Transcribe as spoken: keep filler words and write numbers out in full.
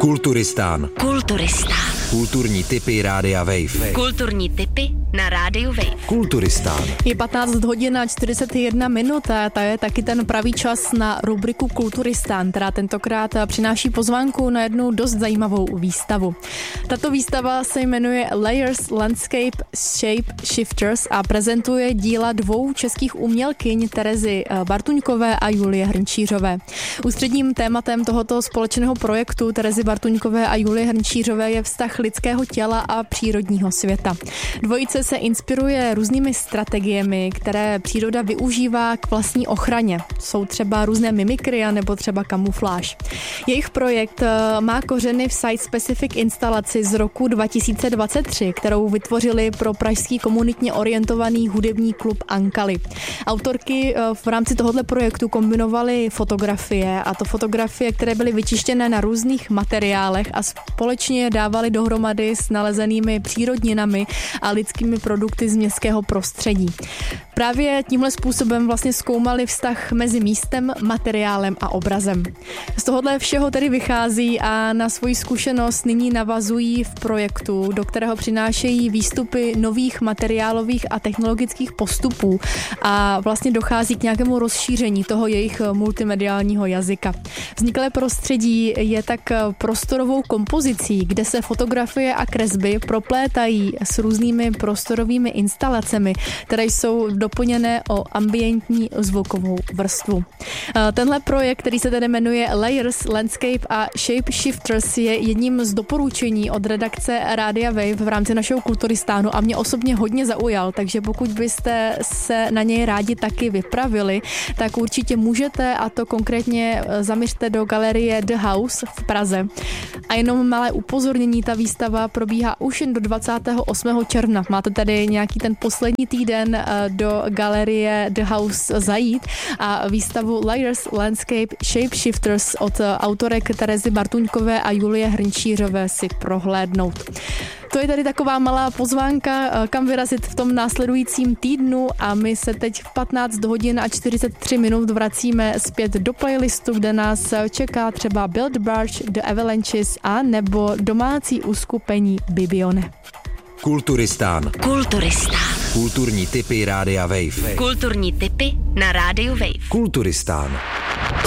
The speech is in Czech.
Kulturistán. Kulturistán. Kulturní tipy Rádia Wave. Kulturní tipy na Rádiu Wave. Kulturistán. Je patnáct hodin a čtyřicet jedna minut a to je taky ten pravý čas na rubriku Kulturistán, která tentokrát přináší pozvánku na jednu dost zajímavou výstavu. Tato výstava se jmenuje Layers Landscape Shape Shifters a prezentuje díla dvou českých umělkyň Terezy Bartuňkové a Julie Hrnčířové. Ústředním tématem tohoto společného projektu Terezy Bartuňkové a Julie Hrnčířové je vztah lidského těla a přírodního světa. Dvojice se inspiruje různými strategiemi, které příroda využívá k vlastní ochraně. Jsou třeba různé mimikry nebo třeba kamufláž. Jejich projekt má kořeny v site-specific instalaci z roku dva tisíce dvacet tři, kterou vytvořili pro pražský komunitně orientovaný hudební klub Ankali. Autorky v rámci tohoto projektu kombinovaly fotografie, a to fotografie, které byly vyčištěné na různých materiálech a společně je dávaly dohromady s nalezenými přírodninami a lidskými produkty z městského prostředí. Právě tímhle způsobem vlastně zkoumali vztah mezi místem, materiálem a obrazem. Z tohohle všeho tedy vychází a na svoji zkušenost nyní navazují v projektu, do kterého přinášejí výstupy nových materiálových a technologických postupů a vlastně dochází k nějakému rozšíření toho jejich multimediálního jazyka. Vzniklé prostředí je tak prostorovou kompozicí, kde se fotografie a kresby proplétají s různými prostorovými instalacemi, které jsou doplněné o ambientní zvukovou vrstvu. Tenhle projekt, který se tedy jmenuje Layers Landscape a Shape Shifters, je jedním z doporučení od redakce Rádia Wave v rámci našeho Kulturistánu a mě osobně hodně zaujal, takže pokud byste se na něj rádi taky vypravili, tak určitě můžete, a to konkrétně zaměřte do galerie The House v Praze. A jenom malé upozornění, ta výstava probíhá už jen do dvacátého osmého června. Máte tady nějaký ten poslední týden do galerie The House zajít a výstavu Layers Landscape Shape Shifters od autorek Terezy Bartuňkové a Julie Hrnčířové si prohlédnout. To je tady taková malá pozvánka, kam vyrazit v tom následujícím týdnu a my se teď v patnáct hodin a čtyřicet tři minut vracíme zpět do playlistu, kde nás čeká třeba Build Barge, The Avalanches a nebo domácí uskupení Bibione. Kulturistán. Kulturistán. Kulturní tipy Rádia Wave. Kulturní tipy na Rádiu Wave. Kulturistán.